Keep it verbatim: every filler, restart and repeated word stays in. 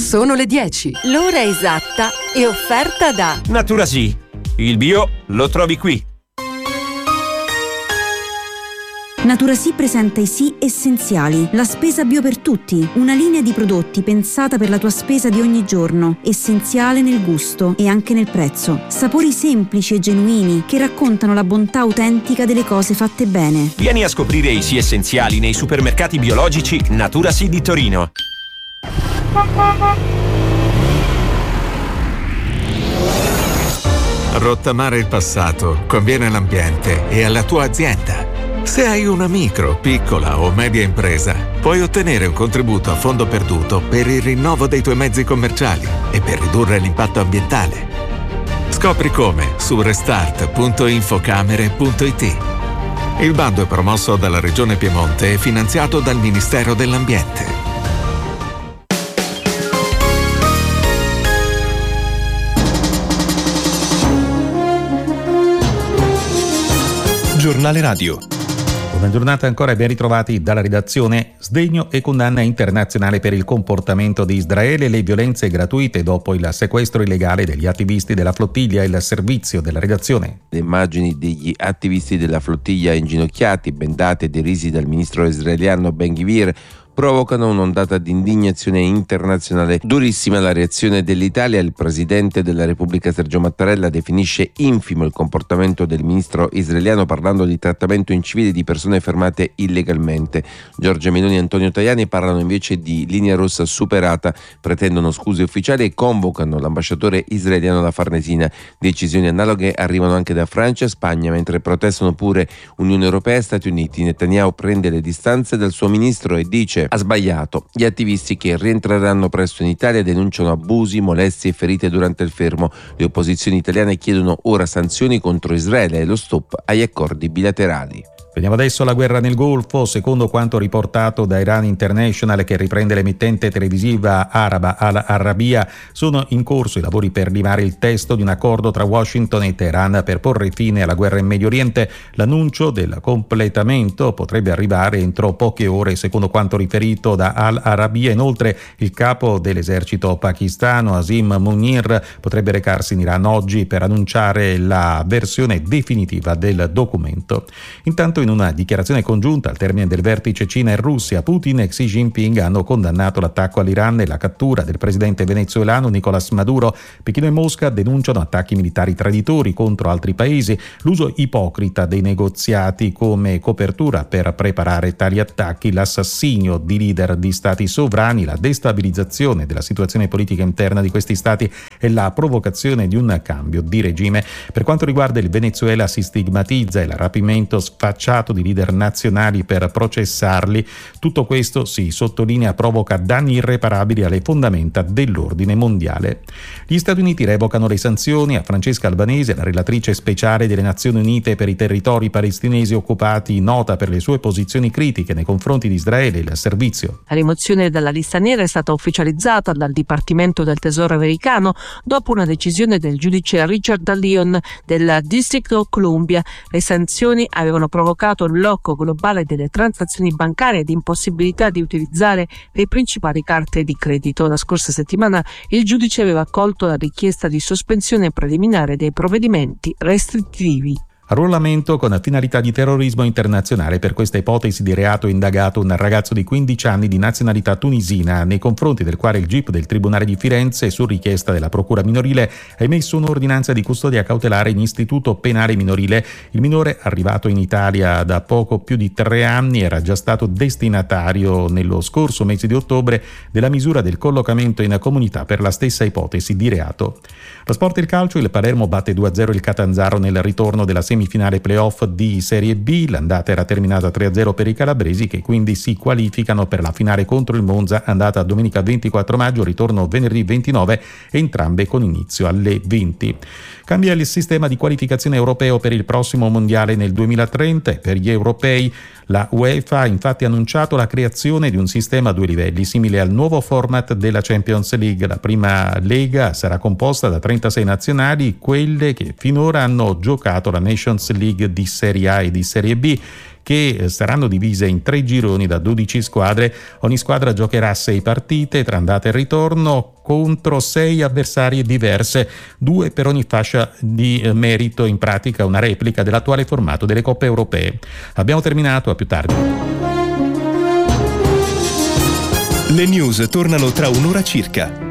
Sono le dieci. L'ora esatta è offerta da Naturasì. Il bio lo trovi qui. Naturasì presenta i Sì Essenziali, la spesa bio per tutti, una linea di prodotti pensata per la tua spesa di ogni giorno, essenziale nel gusto e anche nel prezzo. Sapori semplici e genuini che raccontano la bontà autentica delle cose fatte bene. Vieni a scoprire i Sì Essenziali nei supermercati biologici Naturasì di Torino. Rottamare il passato conviene all'ambiente e alla tua azienda. Se hai una micro, piccola o media impresa, puoi ottenere un contributo a fondo perduto per il rinnovo dei tuoi mezzi commerciali e per ridurre l'impatto ambientale. Scopri come su restart punto infocamere punto it. Il bando è promosso dalla Regione Piemonte e finanziato dal Ministero dell'Ambiente. Giornale Radio. Buona giornata ancora e ben ritrovati dalla redazione. Sdegno e condanna internazionale per il comportamento di Israele e le violenze gratuite dopo il sequestro illegale degli attivisti della flottiglia. Il servizio della redazione. Le immagini degli attivisti della flottiglia inginocchiati, bendati e derisi dal ministro israeliano Ben-Gvir provocano un'ondata di indignazione internazionale. Durissima la reazione dell'Italia. Il presidente della Repubblica Sergio Mattarella definisce infimo il comportamento del ministro israeliano, parlando di trattamento incivile di persone fermate illegalmente. Giorgia Meloni e Antonio Tajani parlano invece di linea rossa superata, pretendono scuse ufficiali e convocano l'ambasciatore israeliano alla Farnesina. Decisioni analoghe arrivano anche da Francia e Spagna, mentre protestano pure Unione Europea e Stati Uniti. Netanyahu prende le distanze dal suo ministro e dice: ha sbagliato. Gli attivisti che rientreranno presto in Italia denunciano abusi, molestie e ferite durante il fermo. Le opposizioni italiane chiedono ora sanzioni contro Israele e lo stop agli accordi bilaterali. Vediamo adesso la guerra nel Golfo. Secondo quanto riportato da Iran International, che riprende l'emittente televisiva araba Al Arabiya, sono in corso i lavori per limare il testo di un accordo tra Washington e Teheran per porre fine alla guerra in Medio Oriente. L'annuncio del completamento potrebbe arrivare entro poche ore, secondo quanto riferito da Al Arabiya. Inoltre, il capo dell'esercito pakistano Asim Munir potrebbe recarsi in Iran oggi per annunciare la versione definitiva del documento. Intanto, in una dichiarazione congiunta al termine del vertice Cina e Russia, Putin e Xi Jinping hanno condannato l'attacco all'Iran e la cattura del presidente venezuelano Nicolás Maduro. Pechino e Mosca denunciano attacchi militari traditori contro altri paesi, l'uso ipocrita dei negoziati come copertura per preparare tali attacchi, l'assassinio di leader di stati sovrani, la destabilizzazione della situazione politica interna di questi stati e la provocazione di un cambio di regime. Per quanto riguarda il Venezuela, si stigmatizza il rapimento sfacciato di leader nazionali per processarli. Tutto questo, si sottolinea, provoca danni irreparabili alle fondamenta dell'ordine mondiale. Gli Stati Uniti revocano le sanzioni a Francesca Albanese, la relatrice speciale delle Nazioni Unite per i territori palestinesi occupati, nota per le sue posizioni critiche nei confronti di Israele. Il servizio. La rimozione dalla lista nera è stata ufficializzata dal Dipartimento del Tesoro americano dopo una decisione del giudice Richard Leon del District of Columbia. Le sanzioni avevano provocato un blocco globale delle transazioni bancarie ed impossibilità di utilizzare le principali carte di credito. La scorsa settimana il giudice aveva accolto la richiesta di sospensione preliminare dei provvedimenti restrittivi. Arruolamento con finalità di terrorismo internazionale. Per questa ipotesi di reato è indagato un ragazzo di quindici anni di nazionalità tunisina, nei confronti del quale il G I P del Tribunale di Firenze, su richiesta della Procura minorile, ha emesso un'ordinanza di custodia cautelare in istituto penale minorile. Il minore, arrivato in Italia da poco più di tre anni, era già stato destinatario nello scorso mese di ottobre della misura del collocamento in comunità per la stessa ipotesi di reato. Lo sport e il calcio. Il Palermo batte due a zero il Catanzaro nel ritorno della semifinale playoff di Serie B. L'andata era terminata tre a zero per i calabresi, che quindi si qualificano per la finale contro il Monza, andata domenica ventiquattro maggio, ritorno venerdì ventinove, entrambe con inizio alle venti. Cambia il sistema di qualificazione europeo per il prossimo mondiale nel duemilatrenta e per gli europei. La UEFA ha infatti annunciato la creazione di un sistema a due livelli, simile al nuovo format della Champions League. La prima lega sarà composta da trentasei nazionali, quelle che finora hanno giocato la Nations Nations League di Serie A e di Serie B, che saranno divise in tre gironi da dodici squadre. Ogni squadra giocherà sei partite tra andata e ritorno contro sei avversarie diverse, due per ogni fascia di merito, in pratica una replica dell'attuale formato delle coppe europee. Abbiamo terminato, a più tardi. Le news tornano tra un'ora circa.